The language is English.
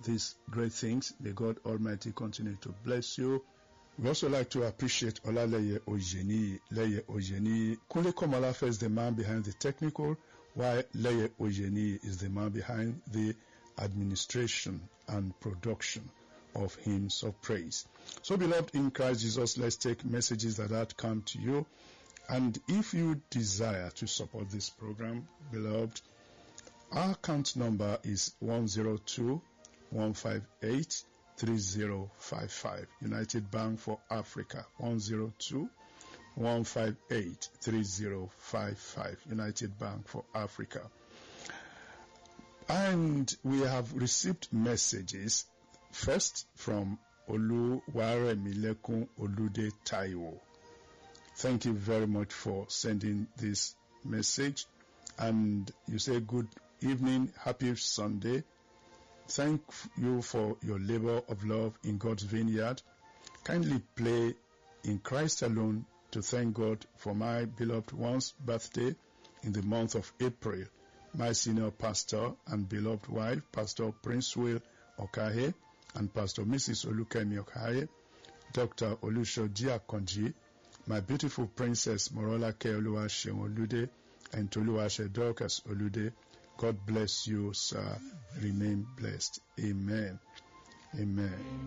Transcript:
these great things. May God Almighty continue to bless you. We also like to appreciate Olaleye Ojeni. Leye Ojeni. Kunle Komolafe is the man behind the technical, while Leye Ojeni is the man behind the administration and production of hymns of praise. So, beloved in Christ Jesus, let's take messages that come to you. And if you desire to support this program, beloved, our account number is 102-158-3055. United Bank for Africa, 102-158-3055. United Bank for Africa. And we have received messages, first from Oluwaremilekun Olude Taiwo. Thank you very much for sending this message. And you say, good evening, happy Sunday. Thank you for your labor of love in God's vineyard. Kindly play In Christ Alone to thank God for my beloved one's birthday in the month of April. My senior pastor and beloved wife, Pastor Prince Will Okahe and Pastor Mrs. Olukemi Okahe, Dr. Olushoji Akonji, my beautiful princess Morola Keoluwase Olude, and Toluwase Dorcas Olude. God bless you, sir. Remain blessed. Amen. Amen.